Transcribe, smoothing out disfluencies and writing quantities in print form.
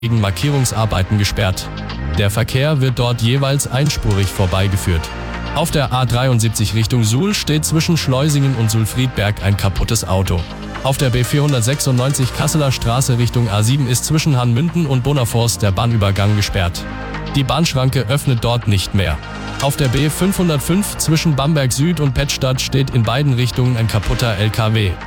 wegen Markierungsarbeiten gesperrt. Der Verkehr wird dort jeweils einspurig vorbeigeführt. Auf der A73 Richtung Suhl steht zwischen Schleusingen und Sulfriedberg ein kaputtes Auto. Auf der B496 Kasseler Straße Richtung A7 ist zwischen Hanmünden und Bonnerforst der Bahnübergang gesperrt. Die Bahnschranke öffnet dort nicht mehr. Auf der B505 zwischen Bamberg Süd und Pettstadt steht in beiden Richtungen ein kaputter LKW.